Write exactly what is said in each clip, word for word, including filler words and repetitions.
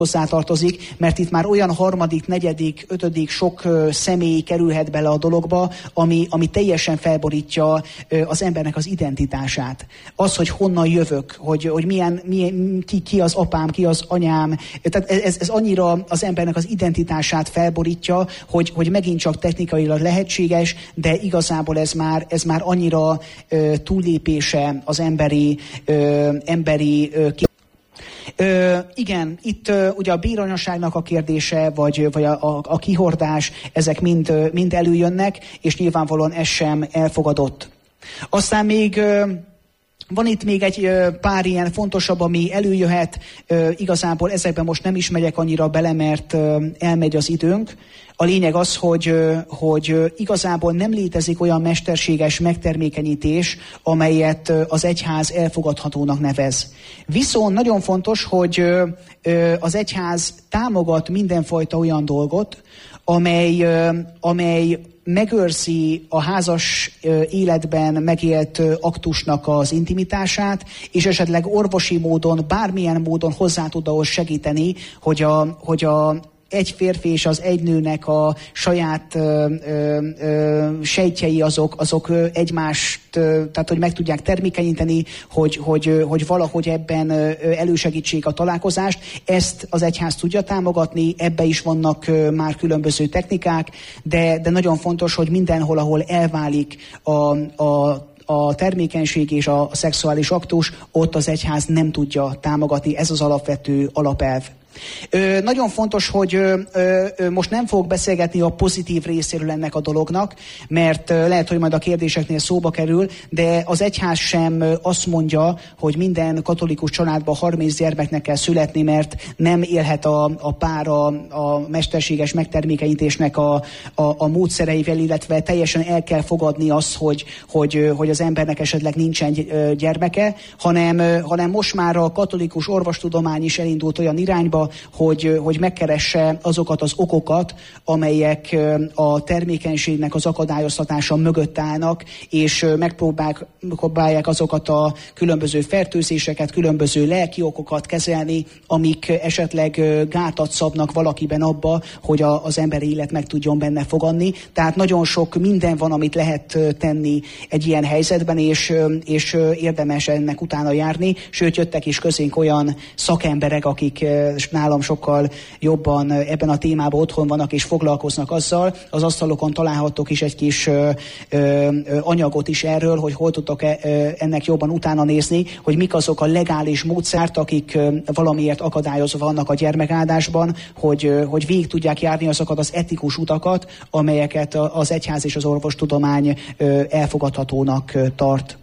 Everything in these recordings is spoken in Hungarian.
hozzátartozik, mert itt már olyan harmadik, negyedik, ötödik sok ö, személy kerülhet bele a dologba, ami, ami teljesen felborítja ö, az embernek az identitását. Az, hogy honnan jövök, hogy, hogy milyen, milyen, ki, ki az apám, ki az anyám. Tehát ez, ez annyira az embernek az identitását felborítja, hogy, hogy megint csak technikailag lehetséges, de igazából ez már, ez már annyira ö, túllépése az emberi, ö, emberi ö, Ö, igen, itt ö, ugye a béranyaságnak a kérdése, vagy, vagy a, a, a kihordás, ezek mind, mind előjönnek, és nyilvánvalóan ez sem elfogadott. Aztán még ö, van itt még egy ö, pár ilyen fontosabb, ami előjöhet, ö, igazából ezekben most nem is megyek annyira bele, mert ö, elmegy az időnk. A lényeg az, hogy, hogy igazából nem létezik olyan mesterséges megtermékenyítés, amelyet az egyház elfogadhatónak nevez. Viszont nagyon fontos, hogy az egyház támogat mindenfajta olyan dolgot, amely, amely megőrzi a házas életben megélt aktusnak az intimitását, és esetleg orvosi módon, bármilyen módon hozzá tud ahhoz segíteni, hogy a, hogy a egy férfi és az egy nőnek a saját ö, ö, ö, sejtjei azok, azok ö, egymást, ö, tehát hogy meg tudják termékenyíteni, hogy, hogy, ö, hogy valahogy ebben ö, elősegítsék a találkozást. Ezt az egyház tudja támogatni, ebbe is vannak ö, már különböző technikák, de, de nagyon fontos, hogy mindenhol, ahol elválik a, a a termékenység és a szexuális aktus, ott az egyház nem tudja támogatni, ez az alapvető alapelv. Ö, nagyon fontos, hogy ö, ö, most nem fogok beszélgetni a pozitív részéről ennek a dolognak, mert ö, lehet, hogy majd a kérdéseknél szóba kerül, de az egyház sem ö, azt mondja, hogy minden katolikus családban harminc gyermeknek kell születni, mert nem élhet a, a pár a, a mesterséges megtermékenyítésnek a, a, a módszereivel, illetve teljesen el kell fogadni azt, hogy, hogy, hogy az embernek esetleg nincsen gyermeke, hanem, hanem most már a katolikus orvostudomány is elindult olyan irányba, Hogy, hogy megkeresse azokat az okokat, amelyek a termékenységnek az akadályoztatása mögött állnak, és megpróbálják azokat a különböző fertőzéseket, különböző lelki okokat kezelni, amik esetleg gátat szabnak valakiben abba, hogy a, az emberi élet meg tudjon benne fogadni. Tehát nagyon sok minden van, amit lehet tenni egy ilyen helyzetben, és, és érdemes ennek utána járni. Sőt, jöttek is közénk olyan szakemberek, akik nálam sokkal jobban ebben a témában otthon vannak és foglalkoznak azzal. Az asztalokon találhattok is egy kis ö, ö, anyagot is erről, hogy hol tudtok e, ennek jobban utána nézni, hogy mik azok a legális módszert, akik ö, valamiért akadályozva vannak a gyermekáldásban, hogy, ö, hogy végig tudják járni azokat az etikus utakat, amelyeket az egyház és az orvostudomány ö, elfogadhatónak ö, tart.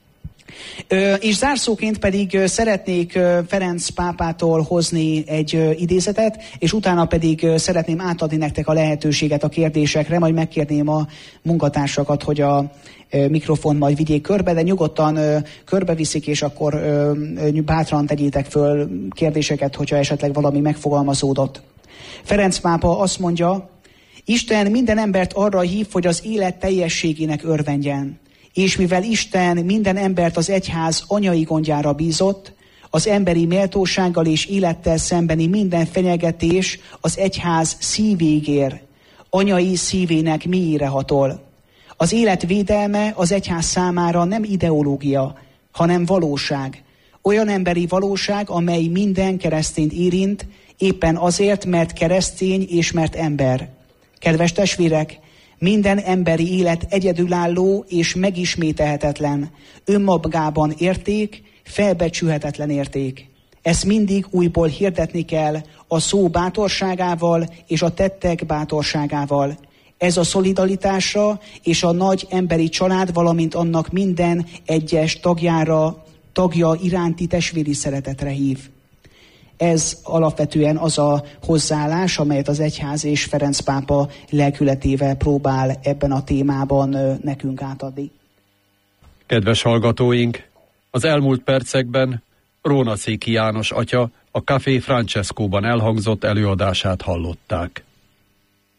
Ö, és zárszóként pedig ö, szeretnék ö, Ferenc pápától hozni egy ö, idézetet, és utána pedig ö, szeretném átadni nektek a lehetőséget a kérdésekre, majd megkérném a munkatársakat, hogy a ö, mikrofon majd vigyék körbe, de nyugodtan ö, körbeviszik, és akkor ö, ö, bátran tegyétek föl kérdéseket, hogyha esetleg valami megfogalmazódott. Ferenc pápa azt mondja: Isten minden embert arra hív, hogy az élet teljességének örvendjen. És mivel Isten minden embert az egyház anyai gondjára bízott, az emberi méltósággal és élettel szembeni minden fenyegetés az egyház szívig ér, anyai szívének mélyére hatol. Az élet védelme az egyház számára nem ideológia, hanem valóság. Olyan emberi valóság, amely minden keresztényt érint, éppen azért, mert keresztény és mert ember. Kedves testvérek, minden emberi élet egyedülálló és megismételhetetlen, önmagában érték, felbecsülhetetlen érték. Ezt mindig újból hirdetni kell a szó bátorságával és a tettek bátorságával. Ez a szolidaritásra és a nagy emberi család, valamint annak minden egyes tagjára, tagja iránti testvéri szeretetre hív. Ez alapvetően az a hozzáállás, amelyet az egyház és Ferenc pápa lelkületével próbál ebben a témában nekünk átadni. Kedves hallgatóink, az elmúlt percekben Rónaszéki János atya a Café Francescóban elhangzott előadását hallották.